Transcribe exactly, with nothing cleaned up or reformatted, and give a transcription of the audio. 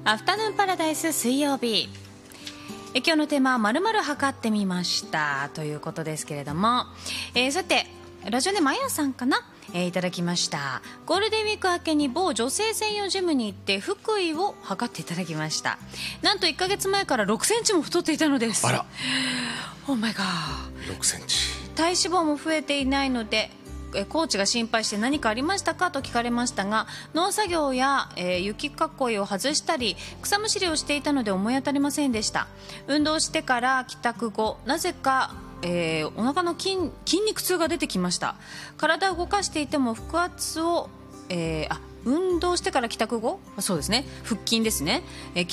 アフタヌーンパラダイス水曜日、え今日のテーマは〇〇測ってみましたということですけれども、えー、さてラジオネームあやさんかな、えー、いただきました。ゴールデンウィーク明けに某女性専用ジムに行って腹囲を測っていただきました。なんといっかげつまえからろくセンチも太っていたのです。 あら、 オーマイガー。 ろくセンチ。 体脂肪も増えていないのでコーチが心配して何かありましたかと聞かれましたが、農作業や、えー、雪囲いを外したり草むしりをしていたので思い当たりませんでした。運動してから帰宅後なぜか、えー、お腹の筋、筋肉痛が出てきました。体を動かしていても腹圧を、えー、あ運動してから帰宅後そうですね腹筋ですね、えー